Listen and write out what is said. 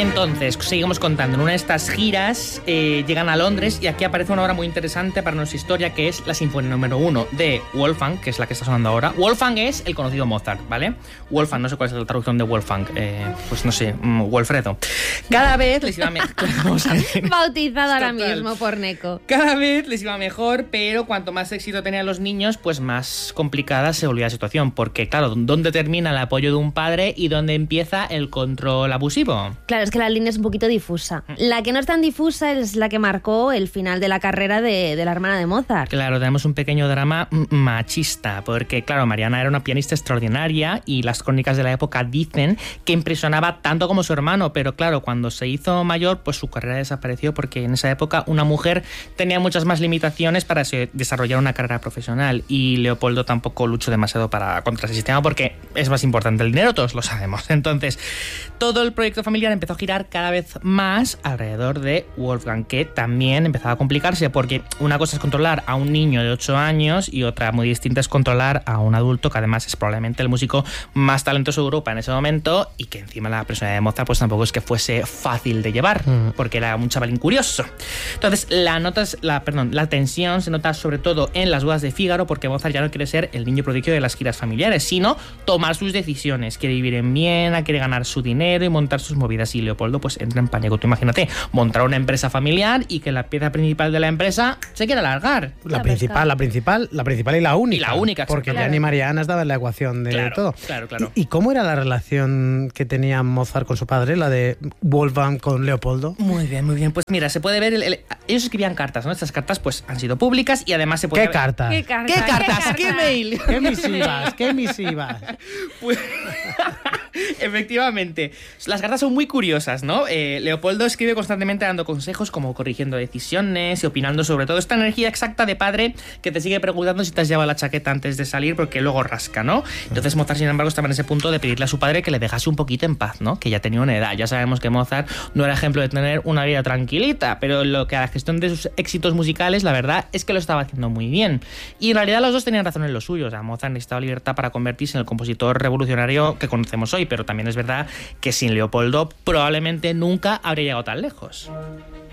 Entonces, seguimos contando. En una de estas giras llegan a Londres y aquí aparece una obra muy interesante para nuestra historia, que es la Sinfonía número 1 de Wolfgang, que es la que está sonando ahora. Wolfgang es el conocido Mozart, ¿vale? Wolfgang, no sé cuál es la traducción de Wolfgang. Pues no sé, Wolfredo. Cada vez les iba mejor. Bautizado ahora mismo por Neko. Cada vez les iba mejor, pero cuanto más éxito tenían los niños, pues más complicada se volvía la situación. Porque, claro, ¿dónde termina el apoyo de un padre y dónde empieza el control abusivo? Claro, es que la línea es un poquito difusa. La que no es tan difusa es la que marcó el final de la carrera de la hermana de Mozart. Claro, tenemos un pequeño drama machista, porque, claro, Mariana era una pianista extraordinaria y las crónicas de la época dicen que impresionaba tanto como su hermano, pero claro, cuando se hizo mayor, pues su carrera desapareció porque en esa época una mujer tenía muchas más limitaciones para desarrollar una carrera profesional y Leopoldo tampoco luchó demasiado contra ese sistema porque es más importante el dinero, todos lo sabemos. Entonces, todo el proyecto familiar empezó a girar cada vez más alrededor de Wolfgang, que también empezaba a complicarse porque una cosa es controlar a un niño de 8 años y otra muy distinta es controlar a un adulto que además es probablemente el músico más talentoso de Europa en ese momento y que encima la personalidad de Mozart pues tampoco es que fuese fácil de llevar porque era un chavalín curioso. Entonces la tensión se nota sobre todo en las bodas de Fígaro porque Mozart ya no quiere ser el niño prodigio de las giras familiares, sino tomar sus decisiones. Quiere vivir en Viena, quiere ganar su dinero y montar sus movidas y Leopoldo pues entra en pánico. Tú imagínate, montar una empresa familiar y que la pieza principal de la empresa se quiera largar. La principal y la única. Y la única, porque claro. ya ni Mariana estaba en la ecuación de todo. Claro. ¿Y cómo era la relación que tenía Mozart con su padre, la de Wolfgang con Leopoldo? Muy bien. Pues mira, se puede ver... ellos escribían cartas, ¿no? Estas cartas pues han sido públicas y además se puede ¿Qué ver... cartas? ¿Qué cartas? ¿Qué cartas? ¿Qué mail? ¿Qué misivas? Pues, efectivamente, las cartas son muy curiosas, ¿no? Leopoldo escribe constantemente dando consejos como corrigiendo decisiones y opinando sobre todo esta energía exacta de padre que te sigue preguntando si te has llevado la chaqueta antes de salir porque luego rasca, ¿no? Entonces Mozart, sin embargo, estaba en ese punto de pedirle a su padre que le dejase un poquito en paz, ¿no? Que ya tenía una edad. Ya sabemos que Mozart no era ejemplo de tener una vida tranquilita, pero lo que a la gestión de sus éxitos musicales, la verdad es que lo estaba haciendo muy bien. Y en realidad los dos tenían razón en lo suyo. O sea, Mozart necesitaba libertad para convertirse en el compositor revolucionario que conocemos hoy, pero también es verdad que sin Leopoldo probablemente nunca habría llegado tan lejos.